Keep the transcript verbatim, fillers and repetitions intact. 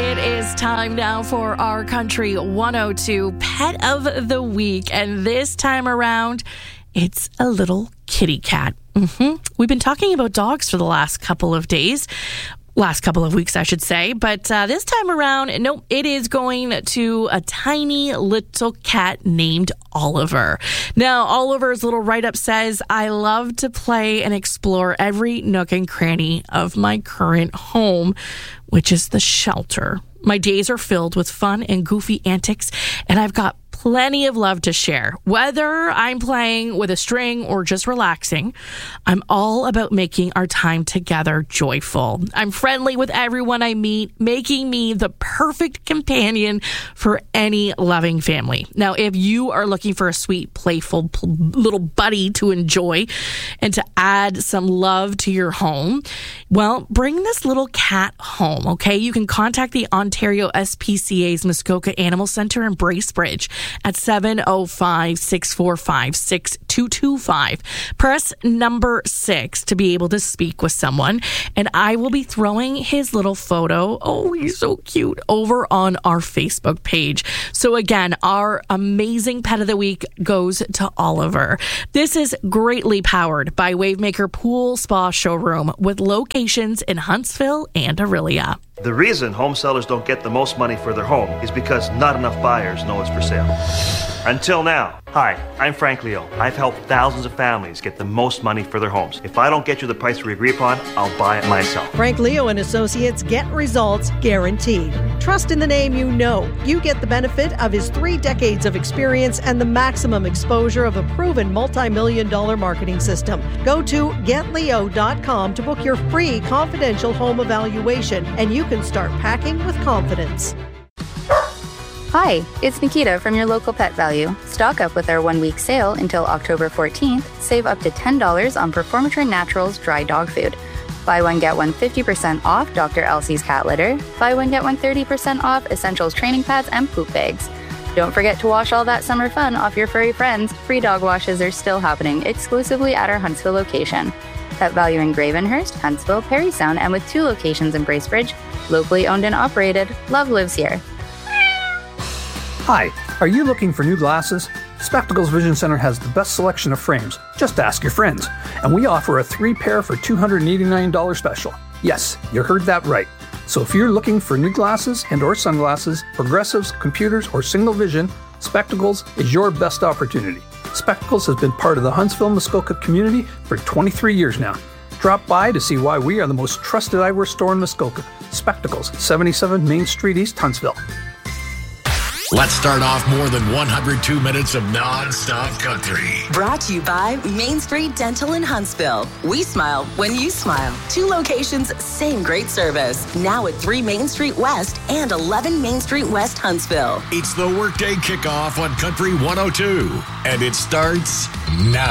It is time now for our Country one oh two Pet of the Week. And this time around, it's a little kitty cat. Mm-hmm. We've been talking about dogs for the last couple of days. Last couple of weeks, I should say. But uh, this time around, no, it is going to a tiny little cat named Oliver. Now, Oliver's little write-up says, I love to play and explore every nook and cranny of my current home, which is the shelter. My days are filled with fun and goofy antics, and I've got plenty of love to share. Whether I'm playing with a string or just relaxing, I'm all about making our time together joyful. I'm friendly with everyone I meet, making me the perfect companion for any loving family. Now, if you are looking for a sweet, playful little buddy to enjoy and to add some love to your home, well, bring this little cat home, okay? You can contact the Ontario S P C A's Muskoka Animal Centre in Bracebridge at seven oh five, six four five, six two two five. Press number six to be able to speak with someone, and I will be throwing his little photo, oh, he's so cute, over on our Facebook page. So again, our amazing Pet of the Week goes to Oliver. This is greatly powered by Wavemaker Pool Spa Showroom with locations in Huntsville and Orillia. The reason home sellers don't get the most money for their home is because not enough buyers know it's for sale. Until now. Hi, I'm Frank Leo. I've helped thousands of families get the most money for their homes. If I don't get you the price we agree upon, I'll buy it myself. Frank Leo and Associates, get results guaranteed. Trust in the name you know. You get the benefit of his three decades of experience and the maximum exposure of a proven multi-million dollar marketing system. Go to get leo dot com to book your free confidential home evaluation, and you can start packing with confidence. Hi, it's Nikita from your local Pet Value. Stock up with our one-week sale until October fourteenth. Save up to ten dollars on Performatrin Naturals dry dog food. Buy one, get one fifty percent off Doctor Elsie's cat litter. Buy one, get one thirty percent off Essentials training pads and poop bags. Don't forget to wash all that summer fun off your furry friends. Free dog washes are still happening exclusively at our Huntsville location. Pet Value in Gravenhurst, Huntsville, Parry Sound, and with two locations in Bracebridge. Locally owned and operated, love lives here. Hi, are you looking for new glasses? Spectacles Vision Center has the best selection of frames. Just ask your friends. And we offer a three pair for two hundred eighty-nine dollars special. Yes, you heard that right. So if you're looking for new glasses and or sunglasses, progressives, computers, or single vision, Spectacles is your best opportunity. Spectacles has been part of the Huntsville Muskoka community for twenty-three years now. Drop by to see why we are the most trusted eyewear store in Muskoka. Spectacles, seventy-seven Main Street East, Huntsville. Let's start off more than one hundred two minutes of non-stop country. Brought to you by Main Street Dental in Huntsville. We smile when you smile. Two locations, same great service. Now at three Main Street West and eleven Main Street West, Huntsville. It's the Workday Kickoff on Country one oh two, and it starts now.